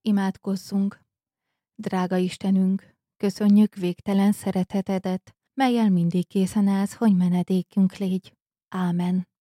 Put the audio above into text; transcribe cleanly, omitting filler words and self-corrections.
Imádkozzunk! Drága Istenünk, köszönjük végtelen szeretetedet, mellyel mindig készen állsz, hogy menedékünk légy. Ámen.